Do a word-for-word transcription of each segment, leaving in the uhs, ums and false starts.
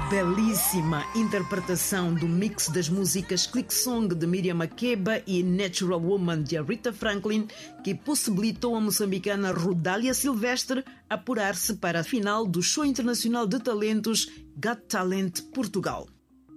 Belíssima interpretação do mix das músicas Click Song de Miriam Makeba e Natural Woman de Aretha Franklin, que possibilitou a moçambicana Rodália Silvestre apurar-se para a final do Show Internacional de Talentos Got Talent Portugal.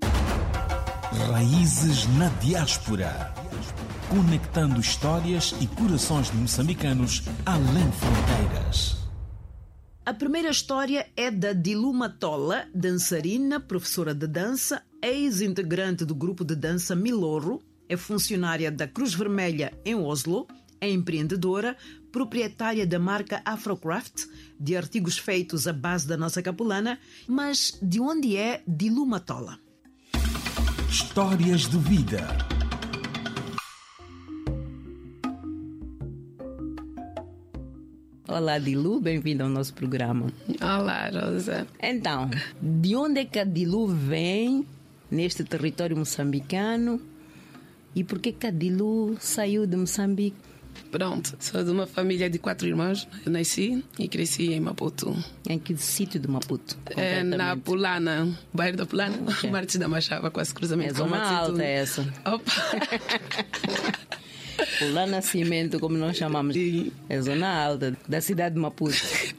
Raízes na diáspora, conectando histórias e corações de moçambicanos além fronteiras. A primeira história é da Dilu Matola, dançarina, professora de dança, ex-integrante do grupo de dança Miloro, é funcionária da Cruz Vermelha em Oslo, é empreendedora, proprietária da marca Afrocraft, de artigos feitos à base da nossa capulana. Mas de onde é Dilu Matola? Histórias de vida. Olá, Dilu, bem-vindo ao nosso programa. Olá, Rosa. Então, de onde é que a Dilu vem neste território moçambicano e por que que a Dilu saiu de Moçambique? Pronto, sou de uma família de quatro irmãos. Eu nasci e cresci em Maputo. Em que sítio de Maputo? É na Pulana, bairro da Pulana, okay. Martins da Machava, quase cruzamento é com Zona Alta é essa. Opa! Pulana Nascimento, como nós chamamos. Sim. É zona alta da cidade de Maputo.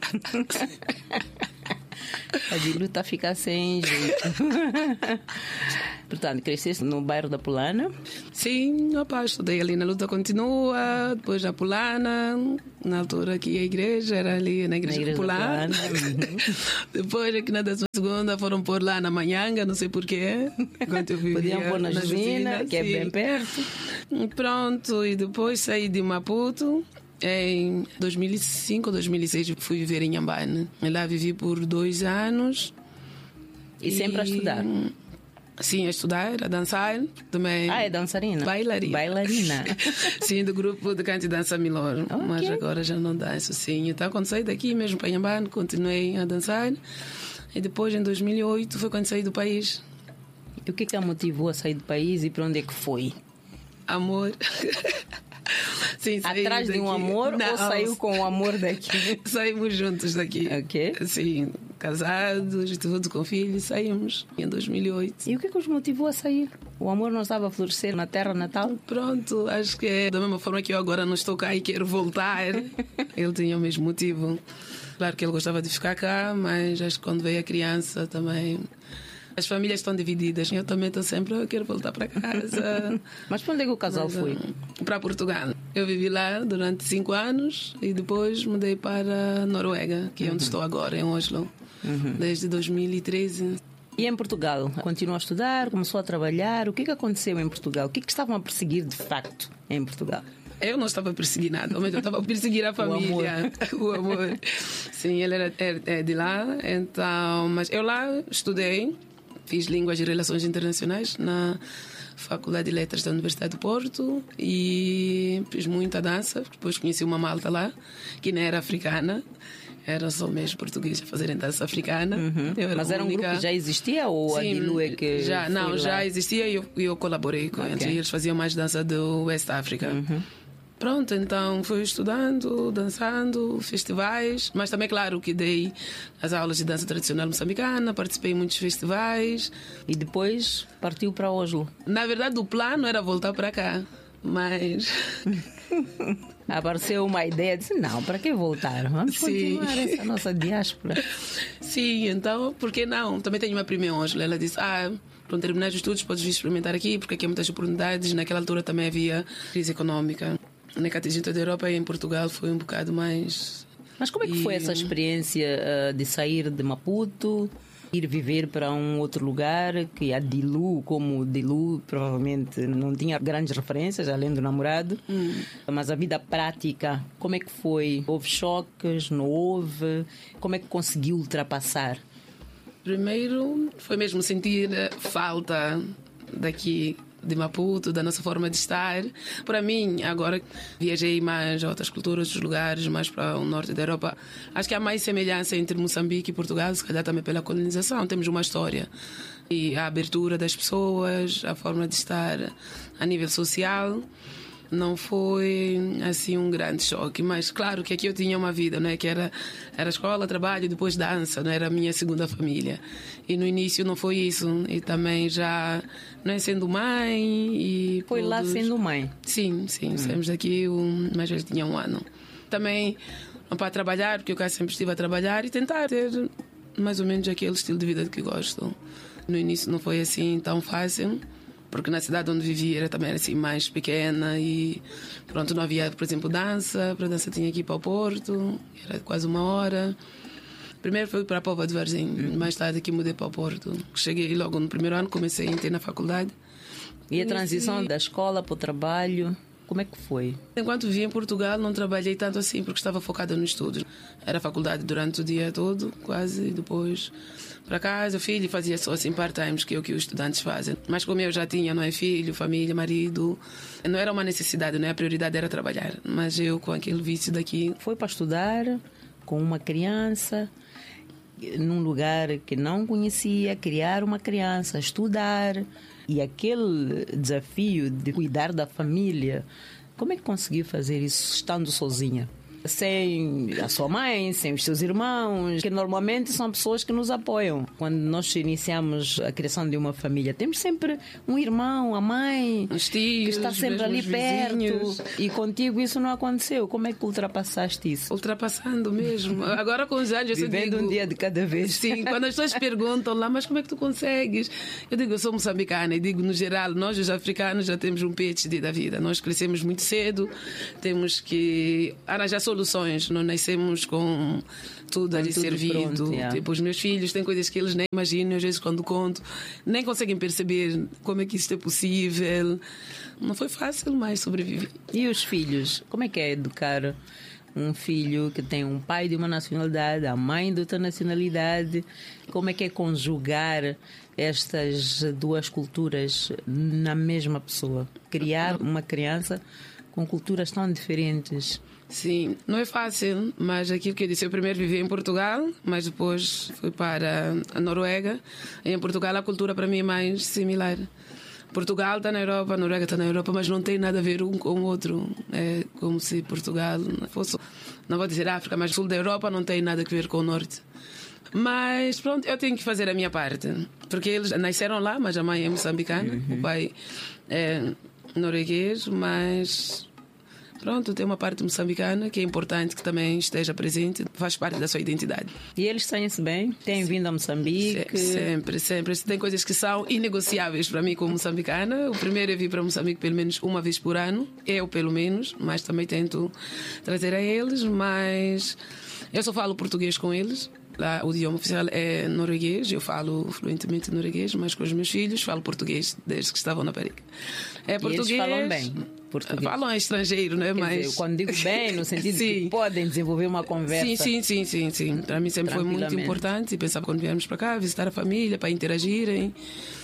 A Dilu está a ficar sem jeito. Portanto, cresceste no bairro da Pulana? Sim, opa, estudei ali na Luta Continua, depois da Pulana, na altura aqui a igreja era ali na igreja, na igreja Pulana. Uhum. Depois aqui na décima segunda foram pôr lá na Manhanga, não sei porquê. Podiam pôr na, na Jusina, que é bem perto. Pronto, e depois saí de Maputo. Em dois mil e cinco, dois mil e seis fui viver em Inhambane. Lá vivi por dois anos. E, e sempre a estudar? Sim, a estudar, a dançar também. Ah, é dançarina? Bailarina. Bailarina. Sim, do grupo de canto e dança Milor. Okay. Mas agora já não danço, sim. Então, quando saí daqui mesmo para Inhambane, continuei a dançar. E depois, em dois mil e oito, foi quando saí do país. E o que que a motivou a sair do país e para onde é que foi? Amor. Sim, atrás daqui. de um amor não, ou saiu com o amor daqui? Saímos juntos daqui. Ok. Sim, casados, tudo com filhos, saímos em dois mil e oito. E o que é que os motivou a sair? O amor não estava a florescer na terra natal? Pronto, acho que é da mesma forma que eu agora não estou cá e quero voltar. Ele tinha o mesmo motivo. Claro que ele gostava de ficar cá, mas acho que quando veio a criança também... As famílias estão divididas. Eu também estou sempre, eu quero voltar para casa. Mas para onde é que o casal Mas, foi? Para Portugal. Eu vivi lá durante cinco anos e depois mudei para a Noruega, que é onde uhum. estou agora, em Oslo, uhum. desde dois mil e treze. E em Portugal? Continuou a estudar, começou a trabalhar. O que é que aconteceu em Portugal? O que é que estavam a perseguir de facto em Portugal? Eu não estava a perseguir nada, eu estava a perseguir a família. O amor. O amor. Sim, ele era, era de lá, então... Mas eu lá estudei. Fiz Línguas e Relações Internacionais na Faculdade de Letras da Universidade do Porto e fiz muita dança. Depois conheci uma malta lá, que não era africana, era só mesmo português a fazerem dança africana. Uhum. Era Mas era um única... grupo que já existia ou Sim, a Dilu é que já Não, lá? já existia e eu, eu colaborei com okay. eles. Eles faziam mais dança do West Africa. Uhum. Pronto, então fui estudando, dançando, festivais, mas também, claro, que dei as aulas de dança tradicional moçambicana, participei em muitos festivais. E depois partiu para Oslo? Na verdade, o plano era voltar para cá, mas... Apareceu uma ideia, disse, não, para que voltar? Vamos Sim. continuar essa nossa diáspora. Sim, então, por que não? Também tenho uma prima em Oslo, ela disse, ah... Quando terminar os estudos, podes vir experimentar aqui, porque aqui há muitas oportunidades. Naquela altura também havia crise económica. Na contingente da Europa e em Portugal foi um bocado mais... Mas como é que e... foi essa experiência uh, de sair de Maputo, ir viver para um outro lugar, que a Dilu, como Dilu, provavelmente não tinha grandes referências, além do namorado, hum. mas a vida prática, como é que foi? Houve choques? Não houve? Como é que conseguiu ultrapassar? Primeiro foi mesmo sentir falta daqui de Maputo, da nossa forma de estar. Para mim, agora viajei mais a outras culturas, outros lugares, mais para o norte da Europa. Acho que há mais semelhança entre Moçambique e Portugal, se calhar também pela colonização. Temos uma história. E a abertura das pessoas, a forma de estar a nível social. não foi assim um grande choque, mas claro que aqui eu tinha uma vida, não é? Que era, era escola, trabalho, depois dança, não era a minha segunda família. E no início não foi isso, e também já não é sendo mãe e foi todos... lá sendo mãe? Sim, sim, hum. Saímos daqui, o mais velho tinha um ano. Também para trabalhar, porque eu cá sempre estive a trabalhar e tentar ter mais ou menos aquele estilo de vida que gosto. No início não foi assim tão fácil, porque na cidade onde vivia era também assim mais pequena e pronto, não havia, por exemplo, dança. Para dança tinha que ir para o Porto, era quase uma hora. Primeiro fui para a Póvoa de Varzim, mais tarde aqui mudei para o Porto. Cheguei logo no primeiro ano, comecei a entrar na faculdade. E a transição da escola para o trabalho, como é que foi? Enquanto vivia em Portugal não trabalhei tanto assim porque estava focada no estudo. Era faculdade durante o dia todo, quase, e depois para casa, filho, fazia só assim part-times, que é o que os estudantes fazem. Mas como eu já tinha, não é, filho, família, marido, não era uma necessidade, não é? A prioridade era trabalhar. Mas eu, com aquele vício daqui... Foi para estudar com uma criança, num lugar que não conhecia, criar uma criança, estudar, e aquele desafio de cuidar da família, como é que conseguiu fazer isso estando sozinha? Sem a sua mãe, sem os seus irmãos, que normalmente são pessoas que nos apoiam. Quando nós iniciamos a criação de uma família, temos sempre um irmão, a mãe, os tios, que está sempre ali vizinhos. perto. E contigo isso não aconteceu. Como é que ultrapassaste isso? Ultrapassando mesmo. Agora com os anos eu Vivendo digo, um dia de cada vez. Sim, quando as pessoas perguntam lá, mas como é que tu consegues? Eu digo, eu sou moçambicana e digo, no geral, nós os africanos já temos um P H D da vida. Nós crescemos muito cedo, temos que arranjar soluções, não nascemos com tudo ali tudo servido. Pronto, yeah. Tipo, os meus filhos têm coisas que eles nem imaginam, às vezes quando conto, nem conseguem perceber como é que isso é possível. Não foi fácil, mas sobrevivi. E os filhos? Como é que é educar um filho que tem um pai de uma nacionalidade, a mãe de outra nacionalidade? Como é que é conjugar estas duas culturas na mesma pessoa? Criar uma criança com culturas tão diferentes. Sim, não é fácil, mas aquilo que eu disse, eu primeiro vivi em Portugal, mas depois fui para a Noruega. E em Portugal a cultura para mim é mais similar. Portugal está na Europa, a Noruega está na Europa, mas não tem nada a ver um com o outro. É como se Portugal fosse, não vou dizer África, mas sul da Europa não tem nada a ver com o norte. Mas pronto, eu tenho que fazer a minha parte, porque eles nasceram lá, mas a mãe é moçambicana, uhum. O pai é norueguês, mas pronto, tem uma parte moçambicana que é importante que também esteja presente, faz parte da sua identidade. E eles têm-se bem? Têm vindo a Moçambique? Sempre, sempre. Tem coisas que são inegociáveis para mim como moçambicana. O primeiro é vir para Moçambique pelo menos uma vez por ano, eu pelo menos, mas também tento trazer a eles, mas eu só falo português com eles. Lá, o idioma oficial é norueguês, eu falo fluentemente norueguês, mas com os meus filhos falo português desde que estavam na Parica. É português. E eles falam bem português? Falam estrangeiro, não é? Mas dizer, quando digo bem, no sentido de que podem desenvolver uma conversa. Sim, sim, sim, sim, sim. Para mim sempre foi muito importante. E pensava quando viemos para cá, visitar a família, para interagirem.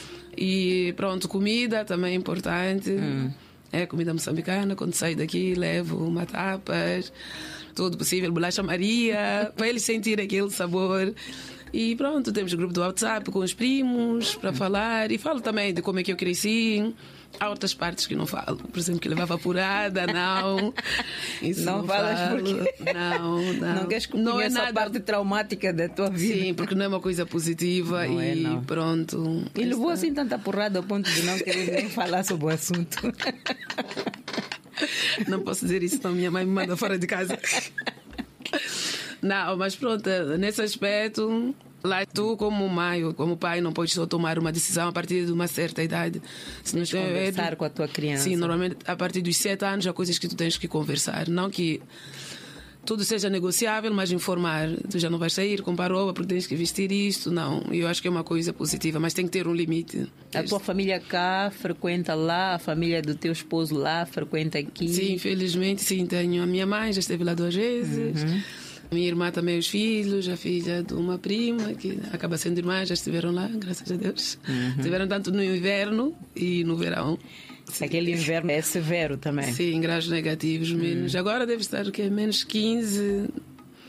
E pronto, comida também é importante. Hum. É comida moçambicana. Quando saio daqui, levo uma tapas, tudo possível, bolacha Maria, para eles sentirem aquele sabor. E pronto, temos o grupo do WhatsApp com os primos para falar. E falo também de como é que eu cresci. Há outras partes que não falo. Por exemplo, que levava apurada, não. Isso não, não falas falo. Porque... Não, não. Não queres que não é essa nada... parte traumática da tua vida. Sim, porque não é uma coisa positiva. Não e é, não. Pronto. E levou assim tanta porrada ao ponto de não querer nem falar sobre o assunto. Não posso dizer isso, senão minha mãe me manda fora de casa. Não, mas pronto, nesse aspecto, lá tu como mãe ou como pai não podes só tomar uma decisão a partir de uma certa idade. Se tens que conversar é, com a tua criança. Sim, normalmente a partir dos sete anos há coisas que tu tens que conversar. Não que tudo seja negociável, mas informar. Tu já não vais sair, comprar roupa porque tens que vestir isto. Não, eu acho que é uma coisa positiva, mas tem que ter um limite. A tua família cá frequenta lá, a família do teu esposo lá frequenta aqui? Sim, infelizmente sim, tenho a minha mãe, já esteve lá duas vezes. Uhum. Minha irmã também, os filhos, a filha de uma prima, que acaba sendo irmã, já estiveram lá, graças a Deus. Uhum. Estiveram tanto no inverno e no verão. Sim. Aquele inverno é severo também. Sim, graus negativos, menos. Uhum. Agora deve estar o quê? Menos quinze.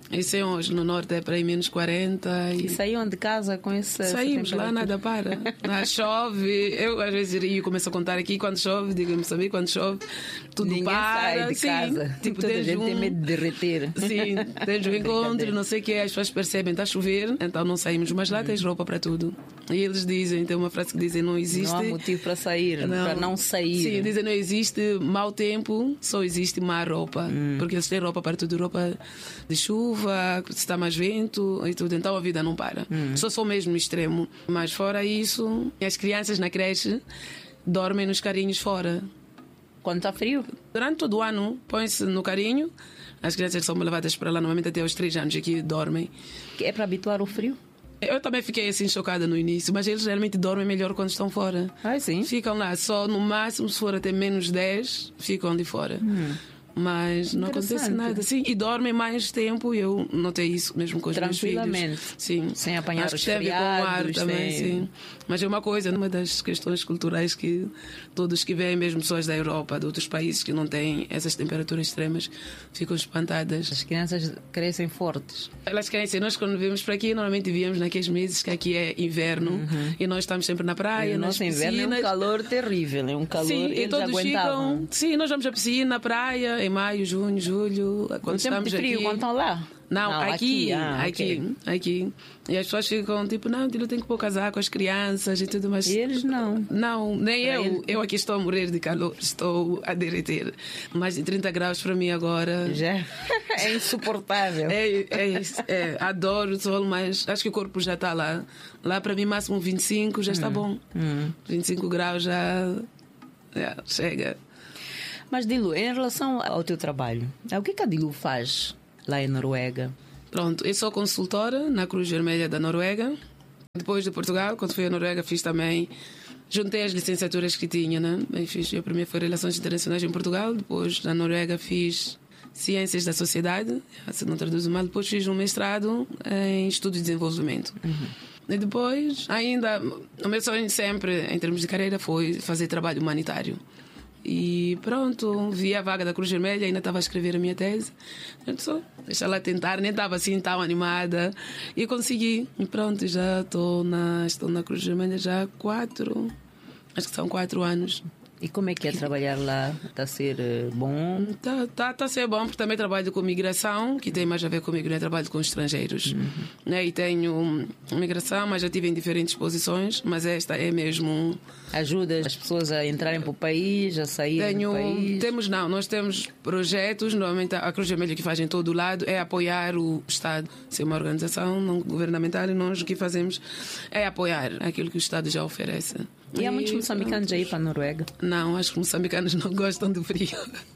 Isso é hoje, no norte é para aí menos quarenta. E, e saíam de casa com esse. Saímos lá, nada para. Lá chove. Eu às vezes rio, começo a contar aqui quando chove, digo, me sabia quando chove, tudo Ninguém para. Sai de sim, casa. tipo, toda a gente um... tem medo de derreter. Sim, tens o encontro, não sei o que, as pessoas percebem, está a chover, então não saímos, mas lá tens roupa para tudo. E eles dizem, tem uma frase que dizem, não existe. Não há motivo para sair, não. para não sair. Sim, dizem, não existe mau tempo, só existe má roupa. Hum. Porque eles têm roupa para tudo, roupa de chuva, se está mais vento e tudo, então a vida não para. Hum. Só sou mesmo extremo. Mas fora isso, as crianças na creche dormem nos carrinhos fora. Quando está frio? Durante todo o ano, põe-se no carrinho. As crianças são levadas para lá, normalmente até aos três anos aqui dormem. É para habituar o frio? Eu também fiquei assim chocada no início, mas eles realmente dormem melhor quando estão fora. Ah, sim? Ficam lá, só no máximo, se for até menos dez, ficam ali fora. Hum. Mas não acontece nada. Sim, e dormem mais tempo, eu notei isso mesmo com os meus filhos. Tranquilamente. Sim. Sem apanhar Acho os que tem a ver com o ar também, sem... sim. Mas é uma coisa, uma das questões culturais que todos que vêm, mesmo pessoas da Europa, de outros países que não têm essas temperaturas extremas, ficam espantadas. As crianças crescem fortes. Elas crescem. Nós quando viemos para aqui, normalmente viemos naqueles meses que aqui é inverno, uhum. e nós estamos sempre na praia, nas piscinas. Nosso inverno é um calor terrível, é um calor, sim, eles e todos aguentavam. Ficam, sim, nós vamos à piscina, na praia, em maio, junho, julho, quando no tempo estamos de frio, aqui. quando estão lá? Não, não aqui, aqui, ah, aqui, okay. aqui. E as pessoas ficam tipo, não, eu tenho que pôr casaco com as crianças e tudo mais. E eles não? Não, nem para eu. Ele... Eu aqui estou a morrer de calor, estou a derreter. Mais de trinta graus para mim agora. Já é insuportável. É, é, é, adoro o sol, mas acho que o corpo já está lá. Lá para mim, máximo vinte e cinco já está hum. bom. Hum. vinte e cinco graus já, já chega. Mas, Dilu, em relação ao teu trabalho, o que, que a Dilu faz lá em Noruega? Pronto, eu sou consultora na Cruz Vermelha da Noruega. Depois de Portugal, quando fui à Noruega, fiz também... Juntei as licenciaturas que tinha, né? Eu fiz, a primeira foi Relações Internacionais em Portugal, depois na Noruega fiz Ciências da Sociedade, se não traduzo mal, depois fiz um mestrado em Estudo e Desenvolvimento. Uhum. E depois, ainda, o meu sonho sempre, em termos de carreira, foi fazer trabalho humanitário. E pronto, vi a vaga da Cruz Vermelha, ainda estava a escrever a minha tese. Eu disse, deixa lá tentar, nem estava assim tão animada. E consegui. E pronto, já estou na, estou na Cruz Vermelha já há quatro, acho que são quatro anos. E como é que é trabalhar lá? Está a ser bom? Está tá, tá a ser bom, porque também trabalho com migração, que tem mais a ver comigo, né? Trabalho com estrangeiros. Uhum. Né? E tenho migração, mas já tive em diferentes posições, mas esta é mesmo... Ajuda as pessoas a entrarem para o país, a saírem tenho, do país? Temos, não, nós temos projetos, normalmente a Cruz Vermelha que faz em todo o lado é apoiar o Estado. Se é uma organização não governamental, e nós o que fazemos é apoiar aquilo que o Estado já oferece. E há muitos moçambicanos aí para a Noruega? Não, acho que os moçambicanos não gostam do frio.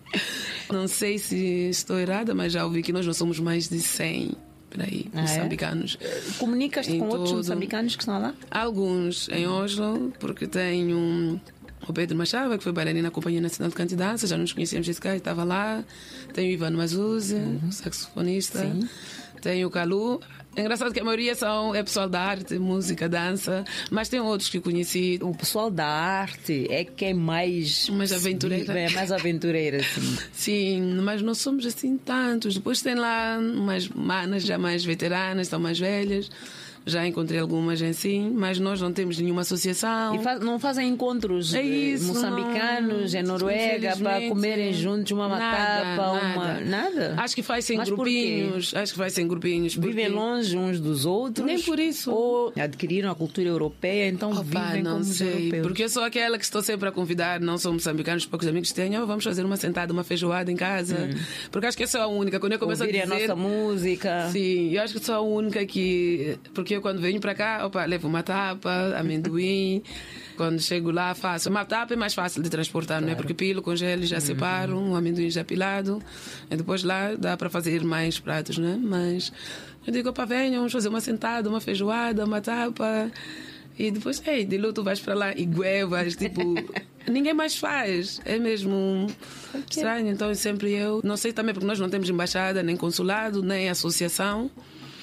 Não sei se estou errada, mas já ouvi que nós não somos mais de cem por aí, ah, moçambicanos. É? Comunicas-te com todo... outros moçambicanos que estão lá? Alguns em Oslo, porque tenho um, o Pedro Machava, que foi bailarino na Companhia Nacional de Canto e Dança, já nos conhecíamos esse cara, estava lá. Tenho o Ivan Mazuzzi, uhum. saxofonista. Sim. Tenho o Calu. É engraçado que a maioria são, é pessoal da arte, música, dança, mas tem outros que conheci. O pessoal da arte é que é mais... Mais aventureira. É mais aventureira, sim. Sim, mas não somos assim tantos. Depois tem lá umas manas já mais veteranas, estão mais velhas. Já encontrei algumas em sim, mas nós não temos nenhuma associação. E faz, não fazem encontros é isso, moçambicanos não, em Noruega para comerem juntos uma matapa? Nada, uma... nada. nada? Acho que faz em grupinhos. Acho que faz em grupinhos. Porque... Vivem longe uns dos outros? Nem por isso. Ou adquiriram a cultura europeia, então Opa, vivem não como sei, os europeus? Porque eu sou aquela que estou sempre a convidar, não sou moçambicanos, poucos amigos tenho, vamos fazer uma sentada, uma feijoada em casa. Hum. Porque acho que eu sou a única. Quando eu começo Ouvir a dizer... a nossa música. Sim, eu acho que sou a única que... Porque eu quando venho para cá, opa, levo uma tapa, amendoim. Quando chego lá, faço. Uma tapa é mais fácil de transportar, claro. Não é? Porque pilo, congelo, já uhum. separo, um amendoim já pilado. E depois lá dá para fazer mais pratos, não é? Mas eu digo, opa, venham, vamos fazer uma sentada, uma feijoada, uma tapa. E depois, ei, de luto vais para lá e guevas, tipo... Ninguém mais faz. É mesmo okay. estranho. Então, sempre eu... Não sei também porque nós não temos embaixada, nem consulado, nem associação.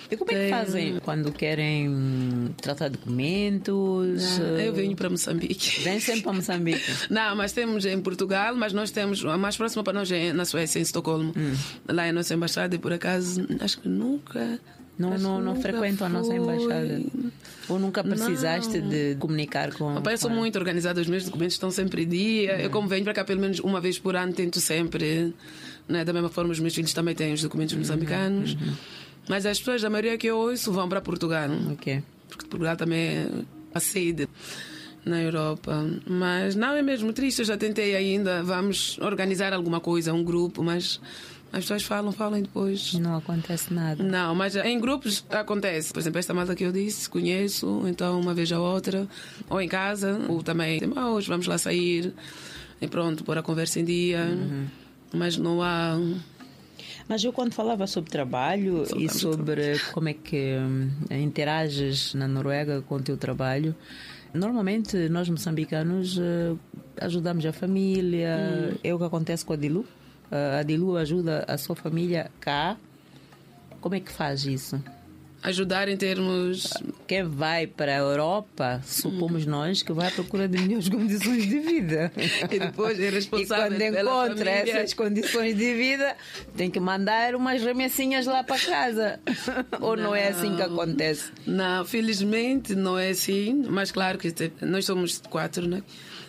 E como é que Tem... fazem quando querem tratar documentos? Não, eu venho para Moçambique. Vem sempre para Moçambique? Não, mas temos em Portugal, mas nós temos, a mais próxima para nós é na Suécia, em Estocolmo. Hum. Lá é a nossa embaixada e por acaso, acho que nunca... Não, não, não frequentam a nossa embaixada? Ou nunca precisaste não. de comunicar com... Opa, eu sou muito organizada, os meus documentos estão sempre em dia. Hum. Eu como venho para cá pelo menos uma vez por ano, tento sempre... Né? Da mesma forma, os meus filhos também têm os documentos moçambicanos. Uhum. Mas as pessoas, a maioria que eu ouço, vão para Portugal. Okay. Porque Portugal também é a sede na Europa. Mas não é mesmo triste, eu já tentei ainda, vamos organizar alguma coisa, um grupo, mas... As pessoas falam, falam e depois... Não acontece nada. Não, mas em grupos acontece. Por exemplo, esta malta que eu disse, conheço, então uma vez a outra, ou em casa, ou também, ah, hoje vamos lá sair, e pronto, pôr a conversa em dia. Uhum. Mas não há... Mas eu quando falava sobre trabalho e sobre como é que hum, interages na Noruega com o teu trabalho, normalmente nós moçambicanos uh, ajudamos a família. Hum. É o que acontece com a Dilu. A Dilu ajuda a sua família cá. Como é que faz isso? Ajudar em termos... Quem vai para a Europa, supomos hum. nós, que vai à procura de melhores condições de vida. E depois é responsável e quando encontra essas condições de vida, tem que mandar umas remessinhas lá para casa. Ou não, não é assim que acontece? Não, felizmente não é assim. Mas claro que nós somos quatro, né?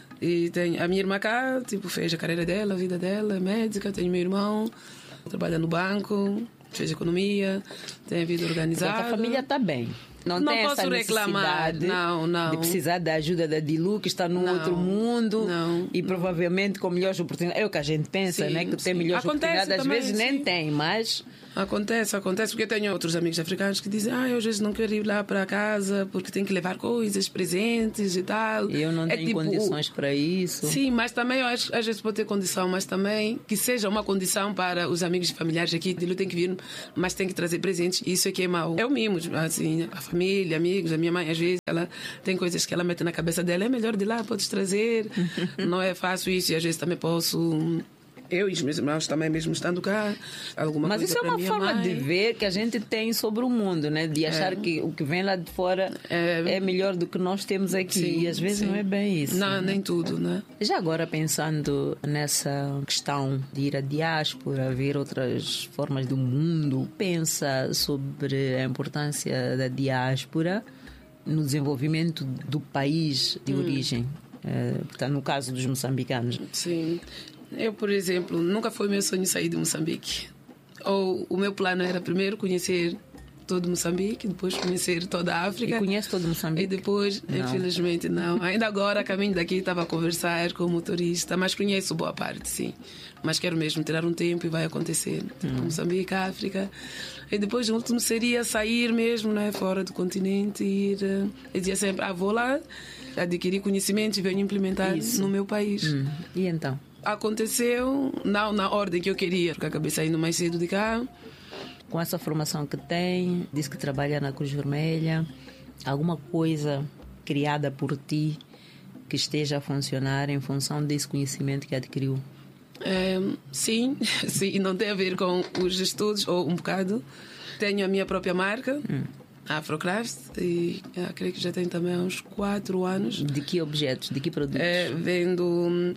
E tem a minha irmã cá, tipo, fez a carreira dela, a vida dela, é médica. Tenho meu irmão, trabalha no banco, fez economia, tem a vida organizada. Então, a família está bem. Não, não tem posso essa reclamar, não, não. de precisar da ajuda da Dilu, que está num não, outro mundo não. E provavelmente com melhores oportunidades. É o que a gente pensa, sim, né? Que sim. Tem melhores acontece oportunidades, também, às vezes sim. Nem tem, mas... Acontece, acontece, porque eu tenho outros amigos africanos que dizem, ah, eu às vezes não quero ir lá para casa porque tenho que levar coisas, presentes e tal. E eu não é tenho tipo, condições para isso. Sim, mas também eu acho, às vezes pode ter condição, mas também que seja uma condição para os amigos e familiares aqui. Dilu tem que vir, mas tem que trazer presentes. Isso é que é mau. É o mimo, assim, a família, amigos, a minha mãe, às vezes, ela tem coisas que ela mete na cabeça dela. É melhor de lá, podes trazer. Não é fácil isso e às vezes também posso... Eu e os meus irmãos também, mesmo estando cá, alguma Mas coisa isso é uma forma mãe. de ver que a gente tem sobre o mundo, né? De achar é. que o que vem lá de fora é, é melhor do que nós temos aqui. Sim, e às vezes sim. Não é bem isso. Não, né? Nem tudo, né? Já agora pensando nessa questão de ir à diáspora, ver outras formas do mundo, pensa sobre a importância da diáspora no desenvolvimento do país de hum. origem. É, portanto, no caso dos moçambicanos. Sim. Eu, por exemplo, nunca foi meu sonho sair de Moçambique. Ou o meu plano era primeiro conhecer todo Moçambique, depois conhecer toda a África. E conhece todo Moçambique? E depois, não. Infelizmente, não. Ainda agora, a caminho daqui, estava a conversar com o motorista, mas conheço boa parte, sim. Mas quero mesmo tirar um tempo e vai acontecer. Tipo, hum. Moçambique, África. E depois, o último seria sair mesmo, né, fora do continente e ir. Eu dizia sempre, ah, vou lá, adquirir conhecimento e venho implementar isso no meu país. Hum. E então? Aconteceu, não na ordem que eu queria, porque acabei saindo mais cedo de cá. Com essa formação que tem, disse que trabalha na Cruz Vermelha, alguma coisa criada por ti que esteja a funcionar em função desse conhecimento que adquiriu? É, sim, sim, não tem a ver com os estudos, ou um bocado. Tenho a minha própria marca, hum. a Afrocraft, e creio que já tem também há uns quatro anos. De que objetos, de que produtos? É, vendo...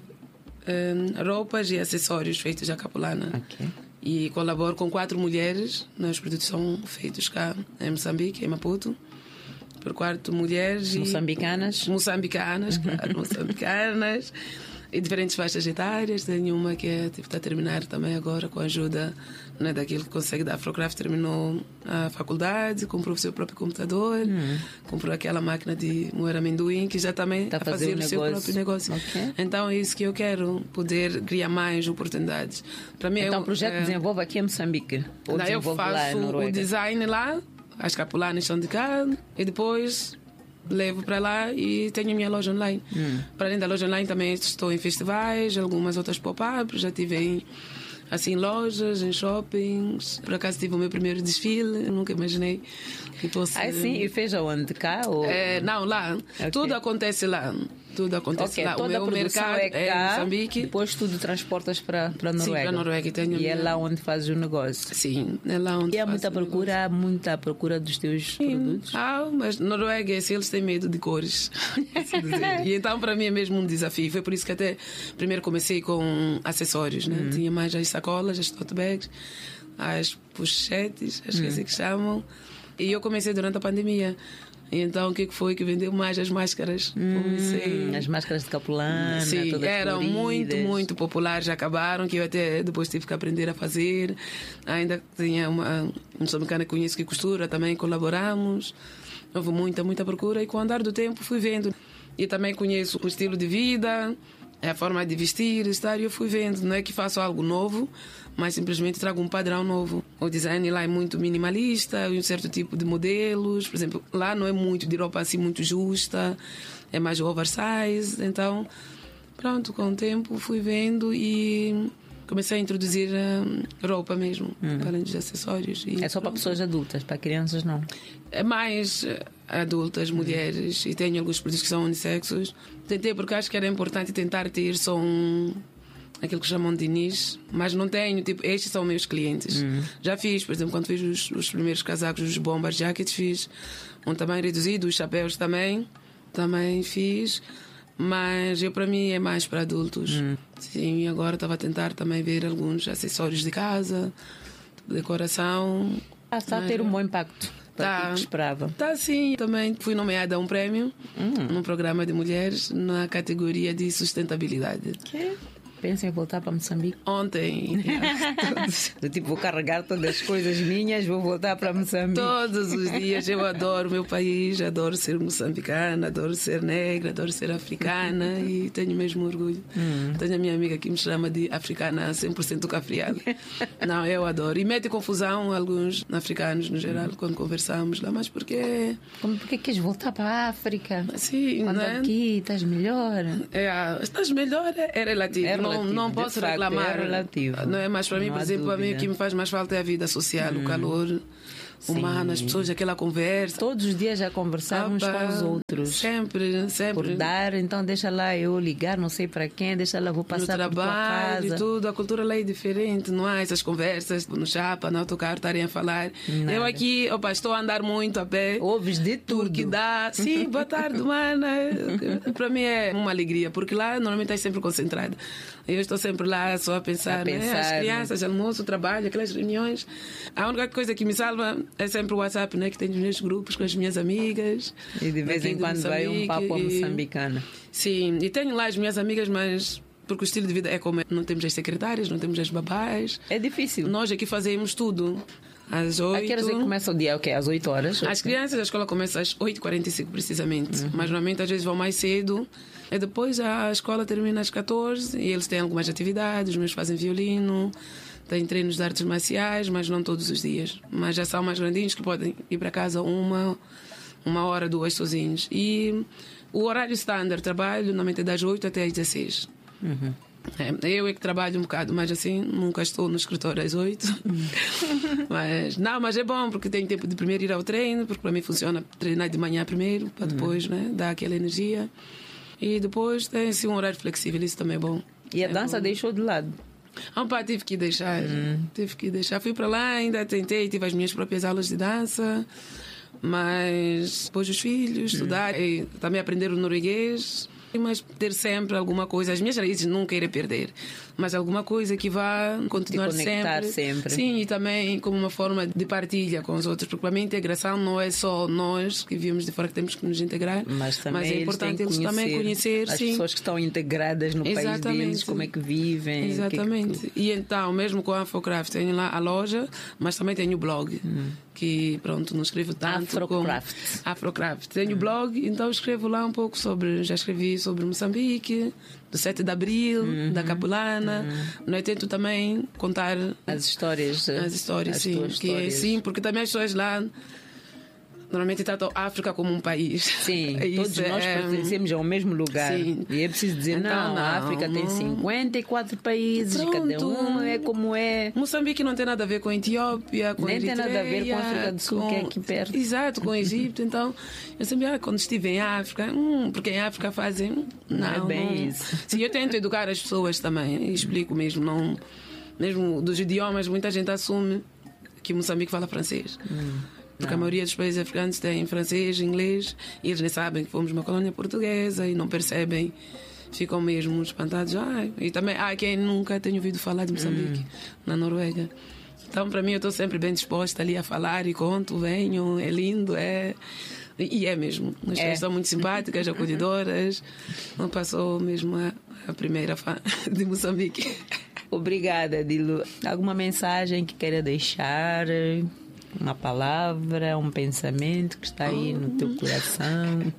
Um, roupas e acessórios feitos à capulana. Okay. E colaboro com quatro mulheres nas produtos que são feitos cá em Moçambique, em Maputo, por quatro mulheres moçambicanas e... moçambicanas, claro, moçambicanas e diferentes faixas etárias. Tenho uma que é, tipo, está a terminar também agora com a ajuda, né, daquele que consegue da Afrocraft, terminou a faculdade, comprou o seu próprio computador, hum. comprou aquela máquina de moer amendoim, que já também está a fazer o, o seu próprio negócio. Okay. Então é isso que eu quero, poder criar mais oportunidades. Para mim, então eu, o projeto é... desenvolve aqui em Moçambique? Ou não, eu faço o design lá, as capulanas são de cá, e depois levo para lá e tenho a minha loja online. Hum. Para além da loja online, também estou em festivais, algumas outras pop-ups, já tive em assim, lojas, em shoppings. Por acaso tive o meu primeiro desfile, nunca imaginei que fosse... Ah, sim? E fez aonde? Cá? Ou... É, não, lá. Okay. Tudo acontece lá. Tudo acontece Okay, lá. toda o meu a produção mercado é cá, é Moçambique. depois tudo transportas para para Noruega. Sim, para Noruega. Tenho E é minha... lá onde fazes o negócio. Sim, é lá onde E há faço muita o procura, negócio. há muita procura dos teus produtos. Ah, mas Noruega, assim, eles têm medo de cores. assim dizer. E então, para mim, é mesmo um desafio. Foi por isso que até primeiro comecei com acessórios, né? Uhum. Tinha mais as sacolas, as tote bags, as pochetes, acho que é assim que chamam. E eu comecei durante a pandemia. E então, o que foi que vendeu mais? As máscaras. Hum, Comecei... As máscaras de capulana, Sim, todas eram coloridas. muito, muito populares. Já acabaram, que eu até depois tive que aprender a fazer. Ainda tinha uma moçambicana que conheço que costura, também colaboramos. Houve muita, muita procura. E com o andar do tempo fui vendo. E também conheço o estilo de vida, a forma de vestir, estar. E eu fui vendo. Não é que faço algo novo, mas simplesmente trago um padrão novo. O design lá é muito minimalista, um certo tipo de modelos. Por exemplo, lá não é muito de roupa assim muito justa, é mais oversize. Então, pronto, com o tempo fui vendo e comecei a introduzir uh, roupa mesmo, hum. além dos acessórios. E é só para pessoas adultas, para crianças não? É mais adultas, mulheres, hum. e tenho alguns produtos que são unissexos. Tentei porque acho que era importante tentar ter só um... aquilo que chamam de niche, mas não tenho, tipo, estes são meus clientes. Uhum. Já fiz, por exemplo, quando fiz os, os primeiros casacos, os bomber jackets, fiz um tamanho reduzido, os chapéus também, também fiz, mas eu, para mim, é mais para adultos. Uhum. Sim, e agora estava a tentar também ver alguns acessórios de casa, decoração. Ah, está mas... a ter um bom impacto. Tá, que esperava. Tá, sim. Também fui nomeada a um prémio uhum. num programa de mulheres na categoria de sustentabilidade. Que? Pensa em voltar para Moçambique? Ontem. Do tipo, vou carregar todas as coisas minhas, vou voltar para Moçambique. Todos os dias. Eu adoro o meu país, adoro ser moçambicana, adoro ser negra, adoro ser africana e tenho mesmo orgulho. Hum. Tenho a minha amiga que me chama de africana cem por cento cafriada. Não, eu adoro. E mete confusão alguns africanos, no geral, quando conversamos lá. Mas porquê? Como, porquê queres voltar para a África? Sim, quando né? Aqui estás melhor. É, estás melhor é relativo. É relativo. Não, não posso facto, reclamar. É relativo. Não é mais para mim, não por exemplo, dúvida. para mim o que me faz mais falta é a vida social, hum. o calor humano, as pessoas, aquela conversa. Todos os dias já conversar ah, uns pá, com os outros. Sempre, sempre. Por dar, então deixa lá eu ligar, não sei para quem, deixa lá, vou passar no por tua trabalho casa. e tudo, a cultura lá é diferente, não há essas conversas no chapa, no autocarro, estarem a falar. Nada. Eu aqui, opa, estou a andar muito a pé. Ouves de tudo. Porque dá, sim, boa tarde, mana. Para mim é uma alegria, porque lá normalmente estás sempre concentrada. Eu estou sempre lá só a pensar, a pensar né? As crianças, almoço, trabalho, aquelas reuniões. A única coisa que me salva é sempre o WhatsApp, né? Que tenho os meus grupos com as minhas amigas. E de vez em quando vai um papo e... moçambicana. Sim, e tenho lá as minhas amigas, mas porque o estilo de vida é como é. Não temos as secretárias, não temos as babás. É difícil. Nós aqui fazemos tudo. Às oito. A que horas é que começa o dia? O quê? Às oito horas? As crianças, a escola começa às oito e quarenta e cinco, precisamente. Uhum. Mas normalmente às vezes vão mais cedo. E depois a escola termina às catorze e eles têm algumas atividades. Os meus fazem violino, têm treinos de artes marciais, mas não todos os dias. Mas já são mais grandinhos que podem ir para casa uma, uma hora, duas sozinhos. E o horário standard trabalho normalmente é das oito até às dezesseis. Uhum. É, eu é que trabalho um bocado, mas assim, nunca estou no escritório às oito. mas, não, mas é bom, porque tenho tempo de primeiro ir ao treino, porque para mim funciona treinar de manhã primeiro, para depois uhum. né, dar aquela energia. E depois tem assim, um horário flexível, isso também é bom. E a é dança bom. Deixou de lado? Ah, pá, tive que deixar. Uhum. Tive que deixar. Fui para lá, ainda tentei, tive as minhas próprias aulas de dança, mas depois os filhos, uhum. estudar e também aprender o norueguês. Mas ter sempre alguma coisa, as minhas raízes nunca irei perder, mas alguma coisa que vá continuar sempre. sempre. Sim, e também como uma forma de partilha com os outros, porque para mim a integração não é só nós que vivemos de fora que temos que nos integrar, mas, também mas é importante eles, eles também conhecer as sim. pessoas que estão integradas no Exatamente. país deles, como é que vivem. Exatamente. Que que... E então, mesmo com a Afrocraft, tenho lá a loja, mas também tenho o blog. Hum. Que pronto, não escrevo tanto Afrocraft. como Afrocraft. Tenho hum. blog, então escrevo lá um pouco sobre, já escrevi sobre Moçambique, do sete de abril, uhum. da Capulana. Uhum. Não é? Tento também contar as histórias, as histórias, as sim, que histórias. É, sim, porque também as pessoas lá normalmente tratam a África como um país. Sim, Isso todos nós é... pertencemos ao mesmo lugar. Sim. E é preciso dizer, Então, não, não, a África não. tem cinquenta e quatro países, Pronto. cada um é como é. Moçambique não tem nada a ver com a Etiópia, com Nem a tem Eritreia, nada a ver com a África do Sul, com- que é aqui perto. Exato, com o Egito. Então, eu sempre, ah, quando estive em África, hum, porque em África fazem... Não, é bem não. isso. Sim, eu tento educar as pessoas também, e explico mesmo, não... Mesmo dos idiomas, muita gente assume que Moçambique fala francês. Hum, Porque a maioria dos países africanos tem francês, inglês, e eles nem sabem que fomos uma colônia portuguesa e não percebem, ficam mesmo espantados. Ah, e também há quem nunca tenha ouvido falar de Moçambique, na Noruega. Então, para mim, eu estou sempre bem disposta ali a falar e conto, venho, é lindo, é. E é mesmo. As pessoas É. são muito simpáticas, acolhedoras. Não passou mesmo a, a primeira fã de Moçambique. Obrigada, Dilu. Alguma mensagem que queira deixar? Uma palavra, um pensamento que está aí no teu coração?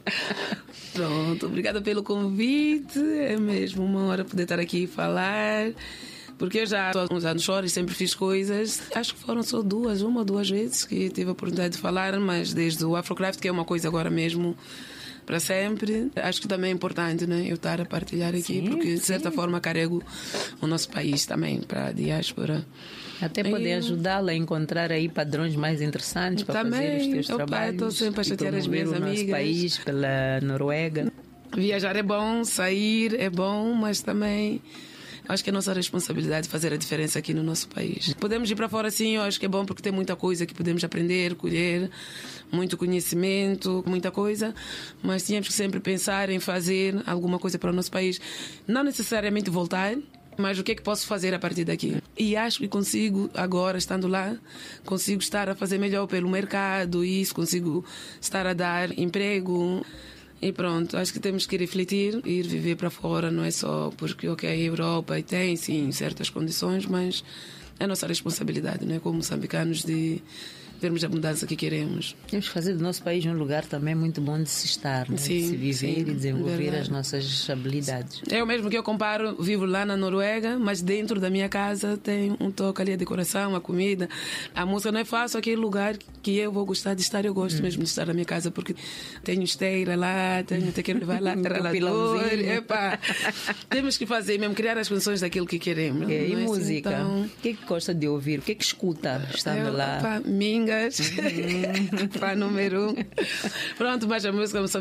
Pronto, obrigada pelo convite. É mesmo uma hora poder estar aqui e falar. Porque eu já há uns anos choro e sempre fiz coisas. Acho que foram só duas, uma ou duas vezes que tive a oportunidade de falar, mas desde o Afrocraft, que é uma coisa agora mesmo para sempre, acho que também é importante, né, eu estar a partilhar aqui, Sim, porque de sim. certa forma carrego o nosso país também para a diáspora. Até poder E- ajudá-la a encontrar aí padrões mais interessantes para Também. fazer os teus Opa, trabalhos. estou sempre a e chatear as promover minhas o nosso amigas. país pela Noruega. Viajar é bom, sair é bom, mas também acho que é nossa responsabilidade fazer a diferença aqui no nosso país. Podemos ir para fora, sim, eu acho que é bom porque tem muita coisa que podemos aprender, colher, muito conhecimento, muita coisa, mas tínhamos que sempre pensar em fazer alguma coisa para o nosso país. Não necessariamente voltar, mas o que é que posso fazer a partir daqui? E acho que consigo, agora, estando lá, consigo estar a fazer melhor pelo mercado, e isso, consigo estar a dar emprego. E pronto, acho que temos que refletir, ir viver para fora, não é só porque, ok, a Europa tem, sim, certas condições, mas é nossa responsabilidade, não é? Como moçambicanos, de vermos a mudança que queremos. Temos que fazer do nosso país um lugar também muito bom de se estar, né? de Sim, se viver sim, e desenvolver verdade. as nossas habilidades. É o mesmo que eu comparo, vivo lá na Noruega, mas dentro da minha casa tem um toque ali, a decoração, a comida, a música. Não é fácil aquele lugar que eu vou gostar de estar, eu gosto mesmo de estar na minha casa, porque tenho esteira lá, tenho até que levar lá, Um relator, pilãozinho. epá. Temos que fazer mesmo, criar as condições daquilo que queremos. É, e não é assim música? tão- O que é que gosta de ouvir? O que é que escuta estando Eu, lá? epá, mingas, pá, número um. Pronto, mas a música